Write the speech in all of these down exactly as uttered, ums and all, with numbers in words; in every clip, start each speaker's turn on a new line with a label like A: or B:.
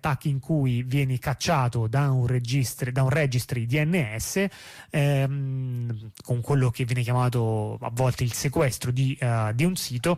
A: attacchi in cui vieni cacciato da un registro, da un registry D N S, ehm, con quello che viene chiamato a volte il sequestro di, uh, di un sito.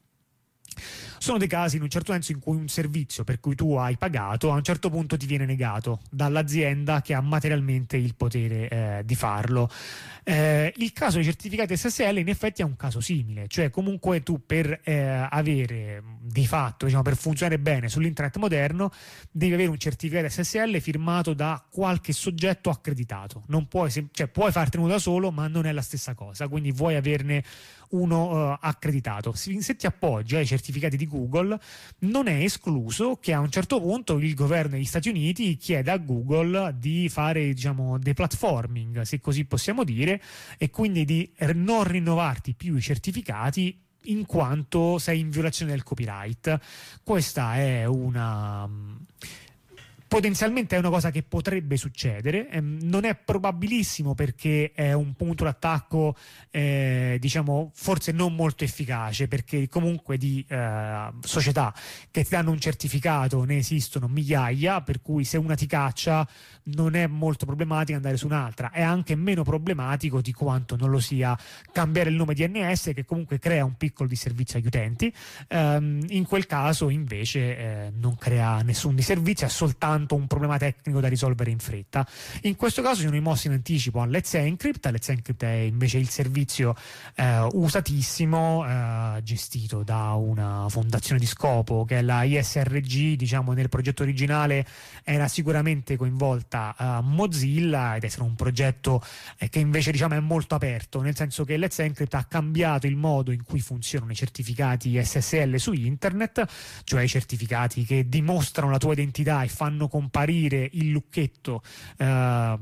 A: Sono dei casi in un certo senso in cui un servizio per cui tu hai pagato a un certo punto ti viene negato dall'azienda che ha materialmente il potere eh, di farlo. Eh, il caso dei certificati S S L in effetti è un caso simile, cioè comunque tu per eh, avere di fatto, diciamo, per funzionare bene sull'internet moderno devi avere un certificato S S L firmato da qualche soggetto accreditato. Non puoi, cioè puoi fartene da solo, ma non è la stessa cosa, quindi vuoi averne uno uh, accreditato. Se, se ti appoggi ai certificati di Google, non è escluso che a un certo punto il governo degli Stati Uniti chieda a Google di fare, diciamo, deplatforming, se così possiamo dire, e quindi di non rinnovarti più i certificati in quanto sei in violazione del copyright. Questa è una... potenzialmente è una cosa che potrebbe succedere, ehm, non è probabilissimo perché è un punto d'attacco eh, diciamo forse non molto efficace, perché comunque di eh, società che ti danno un certificato ne esistono migliaia, per cui se una ti caccia non è molto problematico andare su un'altra. È anche meno problematico di quanto non lo sia cambiare il nome D N S, che comunque crea un piccolo disservizio agli utenti. Ehm, in quel caso invece eh, non crea nessun disservizio, è soltanto un problema tecnico da risolvere in fretta. In questo caso sono rimossi in anticipo a Let's Encrypt. Let's Encrypt è invece il servizio eh, usatissimo, eh, gestito da una fondazione di scopo che è la I S R G. Diciamo, nel progetto originale era sicuramente coinvolta uh, Mozilla, ed è un progetto eh, che invece, diciamo, è molto aperto, nel senso che Let's Encrypt ha cambiato il modo in cui funzionano i certificati S S L su internet, cioè i certificati che dimostrano la tua identità e fanno comparire il lucchetto uh, uh,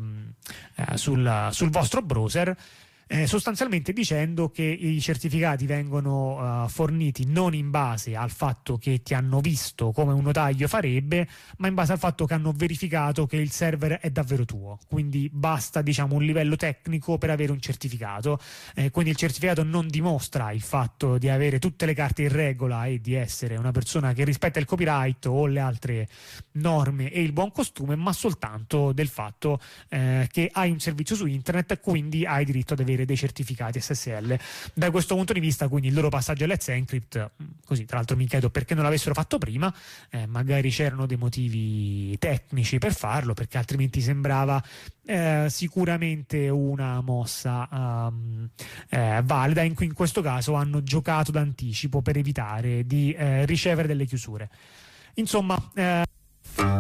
A: sul, sul vostro browser. Eh, sostanzialmente dicendo che i certificati vengono uh, forniti non in base al fatto che ti hanno visto come un notaio farebbe, ma in base al fatto che hanno verificato che il server è davvero tuo. Quindi basta, diciamo, un livello tecnico per avere un certificato, eh, quindi il certificato non dimostra il fatto di avere tutte le carte in regola e di essere una persona che rispetta il copyright o le altre norme e il buon costume, ma soltanto del fatto eh, che hai un servizio su internet, quindi hai diritto ad avere dei certificati S S L. Da questo punto di vista, quindi, il loro passaggio a Let's Encrypt, così tra l'altro mi chiedo perché non l'avessero fatto prima, eh, magari c'erano dei motivi tecnici per farlo, perché altrimenti sembrava eh, sicuramente una mossa um, eh, valida. In cui in questo caso hanno giocato d'anticipo per evitare di eh, ricevere delle chiusure. Insomma, eh